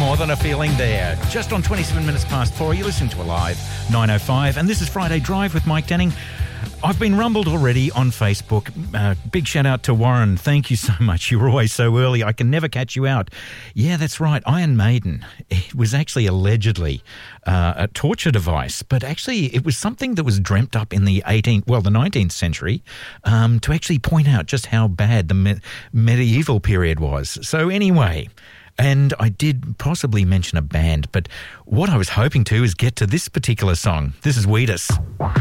More Than a Feeling there. Just on 27 minutes past 4, you're listening to Alive 905, and this is Friday Drive with Mike Denning. I've been rumbled already on Facebook. Big shout out to Warren. Thank you so much. You're always so early. I can never catch you out. Yeah, that's right. Iron Maiden. It was actually allegedly a torture device, but actually it was something that was dreamt up in the 19th century to actually point out just how bad the medieval period was. So anyway, and I did possibly mention a band, but what I was hoping to is get to this particular song. This is Wheatus.